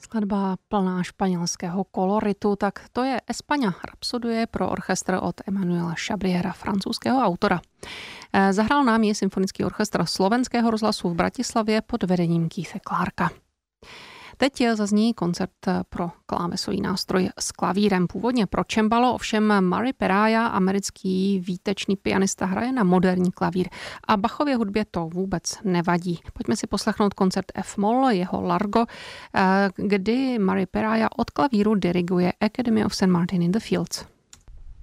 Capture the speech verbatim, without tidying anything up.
Skladba plná španělského koloritu, tak to je España, rapsodie pro orchestr od Emanuela Chabriera, francouzského autora. Zahrál nám ji symfonický orchestr Slovenského rozhlasu v Bratislavě pod vedením Keitha Clarka. Teď zazní koncert pro klávesový nástroj s klavírem. Původně pro čembalo, ovšem Murray Peraja, americký výtečný pianista, hraje na moderní klavír. A Bachově hudbě to vůbec nevadí. Pojďme si poslechnout koncert F-moll, jeho Largo, kdy Murray Peraja od klavíru diriguje Academy of Saint Martin in the Fields.